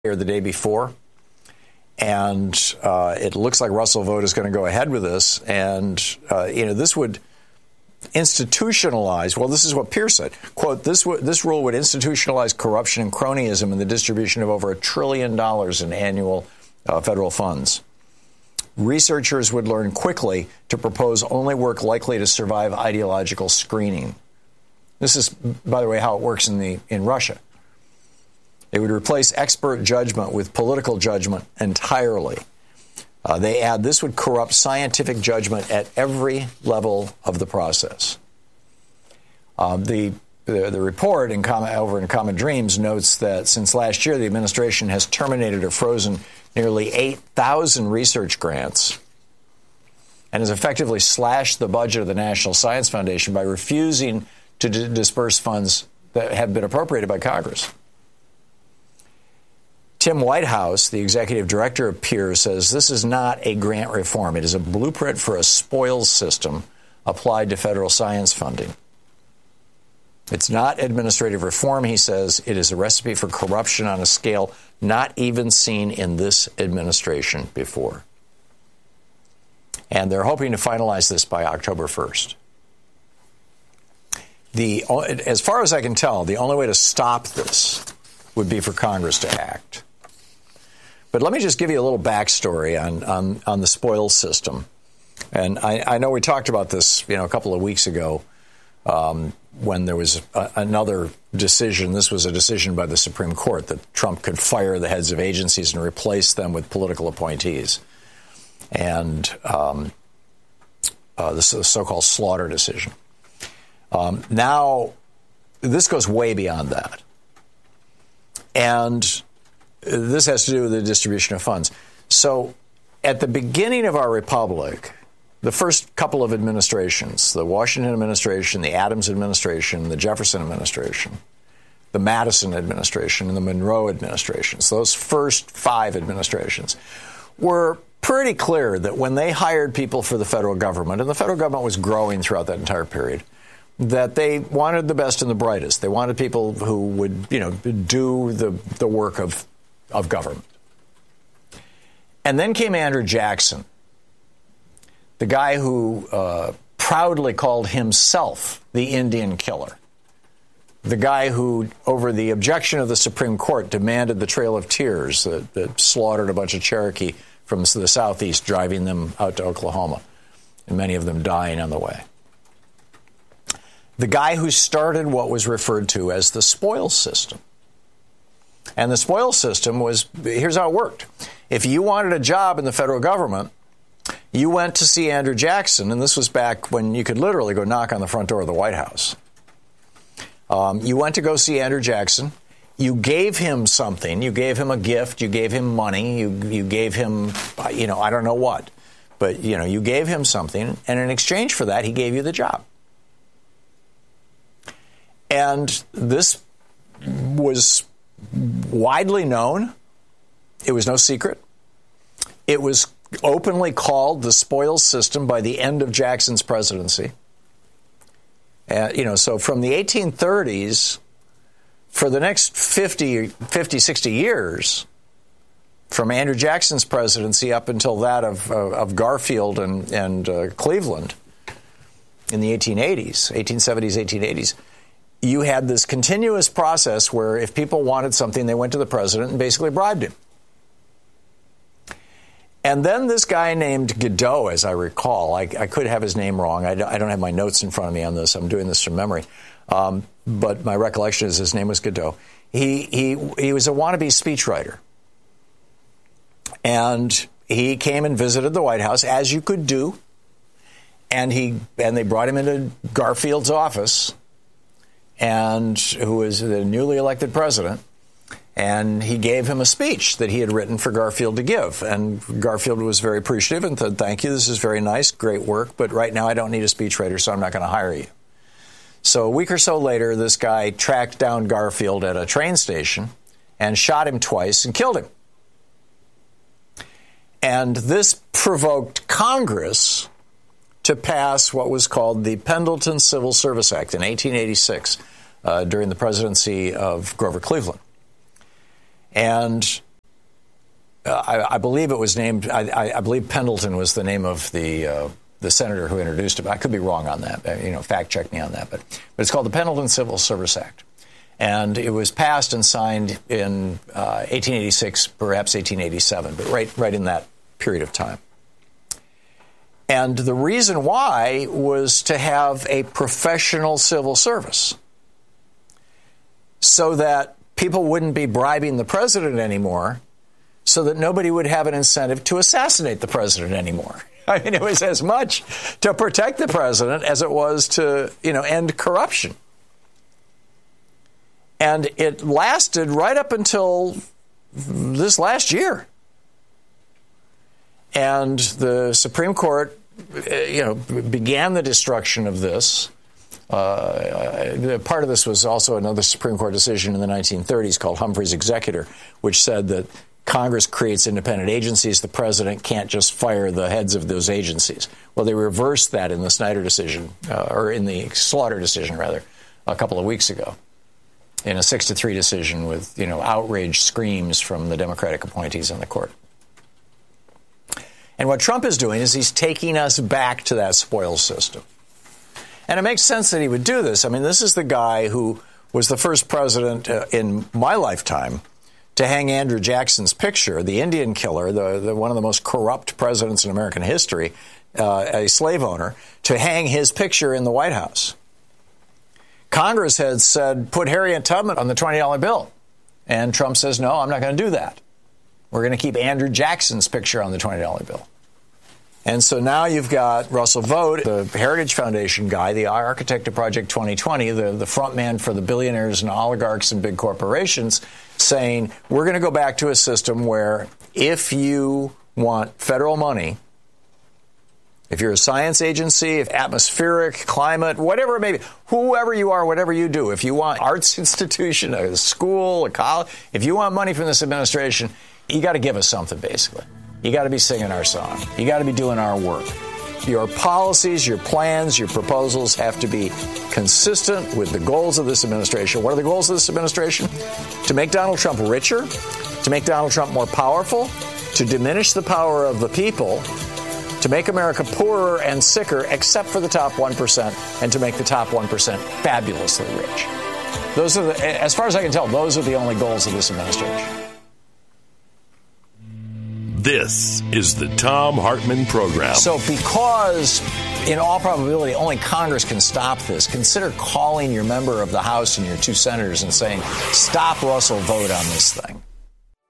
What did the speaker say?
or the day before. And it looks like Russell Vought is going to go ahead with this. And, this would institutionalize, well, this is what Pierce said, quote, this rule would institutionalize corruption and cronyism in the distribution of over $1 trillion in annual federal funds. Researchers would learn quickly to propose only work likely to survive ideological screening. This is, by the way, how it works in Russia. They would replace expert judgment with political judgment entirely. They add this would corrupt scientific judgment at every level of the process. The report over in Common Dreams notes that since last year, the administration has terminated or frozen nearly 8,000 research grants and has effectively slashed the budget of the National Science Foundation by refusing to disperse funds that have been appropriated by Congress. Tim Whitehouse, the executive director of Peers, says this is not a grant reform. It is a blueprint for a spoils system applied to federal science funding. It's not administrative reform, he says. It is a recipe for corruption on a scale not even seen in this administration before. And they're hoping to finalize this by October 1st. As far as I can tell, the only way to stop this would be for Congress to act. But let me just give you a little backstory on the spoils system. And I know we talked about this, a couple of weeks ago when there was another decision. This was a decision by the Supreme Court that Trump could fire the heads of agencies and replace them with political appointees. And this is the so-called Slaughter decision. Now, this goes way beyond that. And this has to do with the distribution of funds. So at the beginning of our republic, the first couple of administrations, the Washington administration, the Adams administration, the Jefferson administration, the Madison administration, and the Monroe administrations, those first 5 administrations were pretty clear that when they hired people for the federal government, and the federal government was growing throughout that entire period, that they wanted the best and the brightest. They wanted people who would, do the work of government. And then came Andrew Jackson, the guy who proudly called himself the Indian killer, the guy who, over the objection of the Supreme Court, demanded the Trail of Tears that slaughtered a bunch of Cherokee from the southeast, driving them out to Oklahoma, and many of them dying on the way. The guy who started what was referred to as the spoils system. And the spoils system was, here's how it worked. If you wanted a job in the federal government, you went to see Andrew Jackson, and this was back when you could literally go knock on the front door of the White House. You went to go see Andrew Jackson. You gave him something. You gave him a gift. You gave him money. You gave him, I don't know what. But, you gave him something, and in exchange for that, he gave you the job. And this was widely known. It was no secret. It was openly called the spoils system by the end of Jackson's presidency. So from the 1830s, for the next 50, 60 years, from Andrew Jackson's presidency up until that of Garfield and Cleveland in the 1870s, 1880s, you had this continuous process where if people wanted something, they went to the president and basically bribed him. And then this guy named Godot, as I recall, I could have his name wrong. I don't have my notes in front of me on this. I'm doing this from memory. But my recollection is his name was Godot. He was a wannabe speechwriter. And he came and visited the White House, as you could do. And they brought him into Garfield's office, and who was the newly elected president, and he gave him a speech that he had written for Garfield to give. And Garfield was very appreciative and said, thank you, this is very nice, great work, but right now I don't need a speechwriter, so I'm not going to hire you. So a week or so later, this guy tracked down Garfield at a train station and shot him twice and killed him. And this provoked Congress to pass what was called the Pendleton Civil Service Act in 1886 during the presidency of Grover Cleveland. And I believe it was named. I believe Pendleton was the name of the senator who introduced it. I could be wrong on that. Fact check me on that. But it's called the Pendleton Civil Service Act, and it was passed and signed in 1886, perhaps 1887, but right in that period of time. And the reason why was to have a professional civil service, so that people wouldn't be bribing the president anymore, so that nobody would have an incentive to assassinate the president anymore. I mean, it was as much to protect the president as it was to, end corruption. And it lasted right up until this last year. And the Supreme Court, began the destruction of this. Part of this was also another Supreme Court decision in the 1930s called Humphrey's Executor, which said that Congress creates independent agencies. The president can't just fire the heads of those agencies. Well, they reversed that in the Snyder decision, or in the Slaughter decision, rather, a couple of weeks ago, in a 6-3 decision with, outraged screams from the Democratic appointees in the court. And what Trump is doing is he's taking us back to that spoils system. And it makes sense that he would do this. I mean, this is the guy who was the first president in my lifetime to hang Andrew Jackson's picture, the Indian killer, the one of the most corrupt presidents in American history, a slave owner, to hang his picture in the White House. Congress had said, put Harriet Tubman on the $20 bill. And Trump says, no, I'm not going to do that. We're going to keep Andrew Jackson's picture on the $20 bill. And so now you've got Russell Vought, the Heritage Foundation guy, the architect of Project 2020, the front man for the billionaires and oligarchs and big corporations, saying we're going to go back to a system where if you want federal money, if you're a science agency, if atmospheric, climate, whatever it may be, whoever you are, whatever you do, if you want arts institution, a school, a college, if you want money from this administration, you got to give us something, basically. You got to be singing our song. You got to be doing our work. Your policies, your plans, your proposals have to be consistent with the goals of this administration. What are the goals of this administration? To make Donald Trump richer, to make Donald Trump more powerful, to diminish the power of the people, to make America poorer and sicker, except for the top 1%, and to make the top 1% fabulously rich. Those are as far as I can tell, those are the only goals of this administration. This is the Thom Hartmann Program. So because, in all probability, only Congress can stop this, consider calling your member of the House and your 2 senators and saying, stop Russell Vought on this thing.